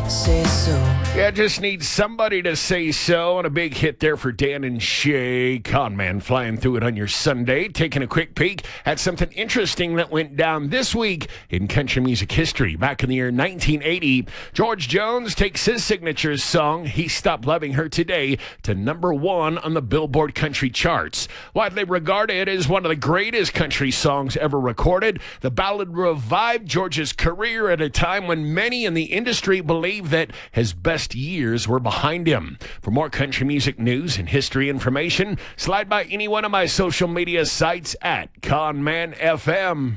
say so. Yeah, just need somebody to say so. And a big hit there for Dan and Shay. Conman flying through it on your Sunday. Taking a quick peek at something interesting that went down this week in country music history. Back in the year 1980, George Jones takes his signature song, He Stopped Loving Her Today, to #1 on the Billboard country charts. Widely regarded as one of the greatest country songs ever recorded, the ballad revived George's career at a time when many in the industry believed that his best years were behind him. For more country music news and history information, slide by any one of my social media sites at Conman FM.